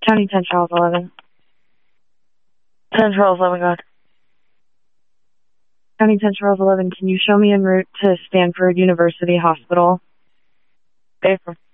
County 10 Charles 11. 10 Charles 11, God. County 10 Charles 11, can you show me en route to Stanford University Hospital? Okay, from